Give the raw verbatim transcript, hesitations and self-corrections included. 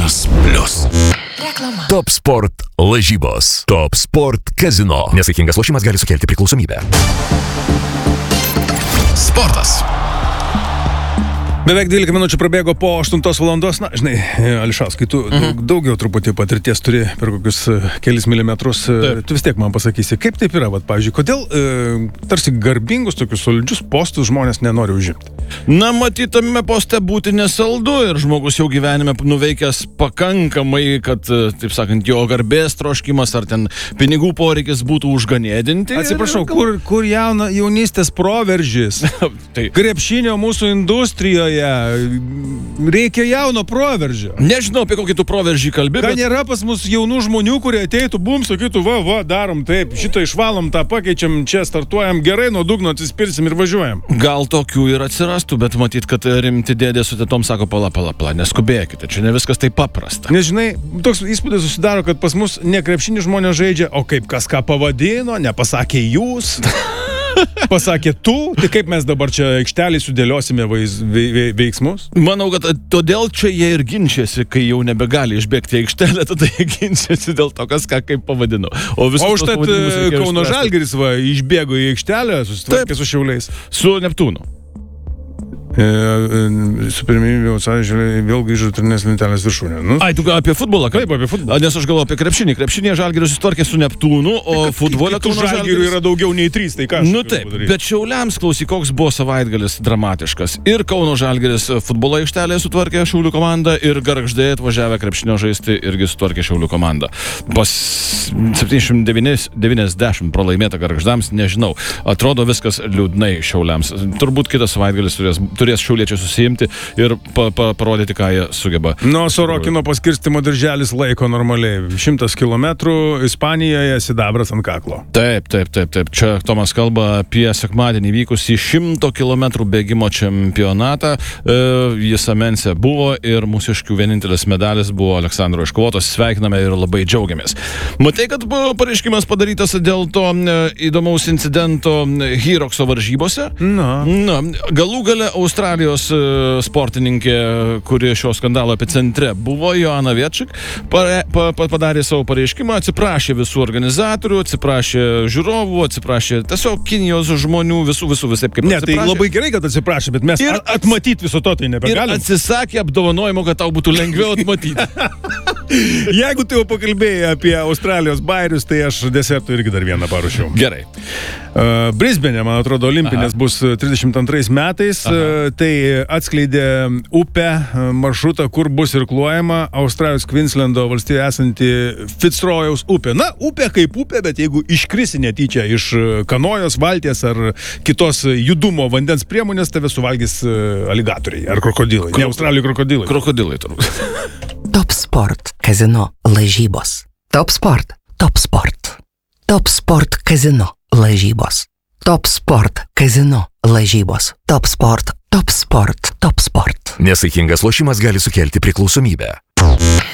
Euronas Plus. Reklama. Top Sport lažybos. Top Sport kazino. Nesaikingas lošimas gali sukelti priklausomybę. Sportas. Beveik dvylika minučių prabėgo po aštuntos valandos. Na, žinai, Ališauskai, tu mhm. daug, daugiau truputį patirties turi per kokius kelis milimetrus. Taip. Tu vis tiek man pasakysi, kaip taip yra, vat, pavyzdžiui, kodėl e, tarsi garbingus, tokius solidžius postus žmonės nenori užimti? Na, matytame poste būti nesaldu ir žmogus jau gyvenime nuveikęs pakankamai, kad, taip sakant, jo garbės troškimas ar ten pinigų poreikis būtų užganėdinti. Atsiprašau, ir... kur, kur jauna, jaunystės proveržis? Tai. Krepšinio mūsų industrijoje reikia jauno proveržio. Nežinau, apie kokį tu proveržį kalbi. Ką bet... nėra pas mus jaunų žmonių, kurie ateitų, bum, sakytų, va, va, darom taip, šitą išvalom, tą pakeičiam, čia startuojam, gerai nuo dugno atsispirsim ir važiuojam. Gal tokių ir atsirastų, bet matyt, kad rimti dėdė su tėtom sako, pala, pala, pala, neskubėkite, čia ne viskas taip paprasta. Nežinai, toks įspūdis susidaro, kad pas mus ne krepšinį žmonės žaidžia, o kaip kas ką pavadino, nepasakė jūs. Pasakė tu, tai kaip mes dabar čia aikštelį sudėliosime veiz, ve, ve, veiksmus? Manau, kad todėl čia jie ir ginčiasi, kai jau nebegali išbėgti aikštelę, tada jie ginčiasi dėl to, kas ką kaip pavadino. O, o užtat Kauno Žalgiris va, išbėgo į aikštelę, susitvarkė su Šiauliais. Su Neptūnu. E, su pirminiu atsakymui vėl grįžo turnės lentelės viršūnė. Nu? Ai, tu gal apie futbolą? Kaip apie futbolą? Nes aš galvoju apie krepšinį. Krepšinėje Žalgiris susitvarkė su Neptūnu, o tai, futbole Kauno Žalgirių yra daugiau nei trys, tai ką aš Nu taip, bet Šiauliams klausyk, koks buvo savaitgalis dramatiškas. Ir Kauno Žalgiris futbolo aikštelėje sutvarkė Šiaulių komandą ir Gargždai atvažiavę krepšinio žaisti irgi sutvarkė Šiaulių komandą. Pas septyniasdešimt devyniasdešimt pralaimėta Gargždams, nežinau. Atrodo viskas liūdnai Šiauliams. Turbūt kitas savaitgalis turės turės šiauliečiai susiimti ir pa, pa, parodyti, ką jie sugeba. Nuo Sorokino paskirstimo dirželis laiko normaliai. Šimtas kilometrų Ispanijoje, sidabras ant kaklo. Taip, taip, taip, taip. Čia Tomas kalba apie sekmadienį vykusį šimto kilometrų bėgimo čempionatą. E, jis Amense buvo ir mūsiškių vienintelis medalis buvo Aleksandro iškovotas. Sveikiname ir labai džiaugiamės. Matai, kad buvo pareiškimas padarytas dėl to e, įdomaus incidento Hyrokso varžybose? Na. Na, galų gale Australijos sportininkė, kuri šio skandalo epicentre buvo, Joana Vietčik, pa, pa, padarė savo pareiškimą, atsiprašė visų organizatorių, atsiprašė žiūrovų, atsiprašė tiesiog Kinijos žmonių, visų, visų, visai kaip ne, atsiprašė. Tai labai gerai, kad atsiprašė, bet mes ir atmatyti viso to tai nebegalim. Ir atsisakė apdovanojimo, kad tau būtų lengviau atmatyti. Jeigu tu jau pakalbėjai apie Australijos bairius, tai aš desertų irgi dar vieną paruošiau. Gerai. Uh, Brisbane, man atrodo, olimpinės Aha. bus trisdešimt antrais metais. Uh, tai atskleidė upę, maršrutą, kur bus irkluojama Australijos Queenslando valstijoje esanti Fitzrojaus upė. Na, upė kaip upė, bet jeigu iškrisi netyčia iš kanojos, valties ar kitos judumo vandens priemonės, tave suvalgys aligatoriai ar krokodilai. Kro... Ne, Australijos krokodilai. Krokodilai turbūt. Top Sport kazino lažybos. Top Sport, Top Sport. Top Sport kazino lažybos. Top Sport kazino lažybos. Top Sport, Top Sport, Top Sport. Nesaikingas lošimas gali sukelti priklausomybę.